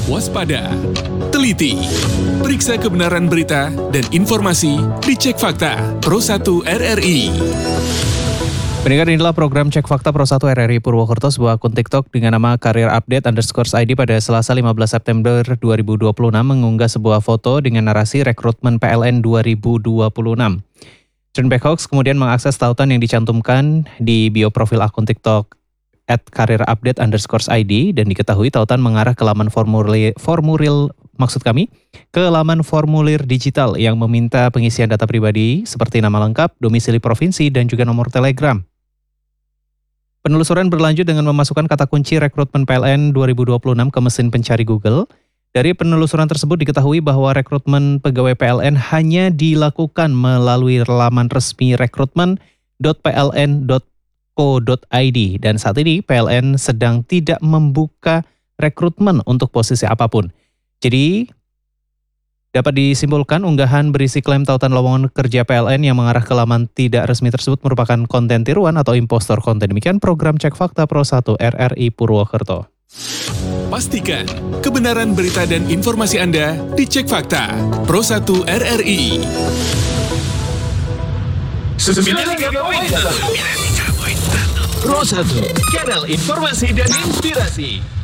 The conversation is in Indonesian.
waspada, teliti, periksa kebenaran berita dan informasi di Cek Fakta Pro 1 RRI. Pendengar, inilah program Cek Fakta Pro 1 RRI Purwokerto, sebuah akun TikTok dengan nama careerupdate_id pada Selasa 15 September 2026 mengunggah sebuah foto dengan narasi rekrutmen PLN 2026. Trend Backhouse kemudian mengakses tautan yang dicantumkan di bio profil akun TikTok @careerupdate_id dan diketahui tautan mengarah ke laman formulir digital yang meminta pengisian data pribadi seperti nama lengkap, domisili provinsi, dan juga nomor telegram. Penelusuran berlanjut dengan memasukkan kata kunci rekrutmen PLN 2026 ke mesin pencari Google. Dari penelusuran tersebut diketahui bahwa rekrutmen pegawai PLN hanya dilakukan melalui laman resmi rekrutmen.pln.co.id dan saat ini PLN sedang tidak membuka rekrutmen untuk posisi apapun. Jadi, dapat disimpulkan unggahan berisi klaim tautan lowongan kerja PLN yang mengarah ke laman tidak resmi tersebut merupakan konten tiruan atau impostor konten. Demikian program Cek Fakta Pro 1 RRI Purwokerto. Pastikan kebenaran berita dan informasi Anda di Cek Fakta Pro 1 RRI. 93.1 Pro 1, kanal informasi dan inspirasi.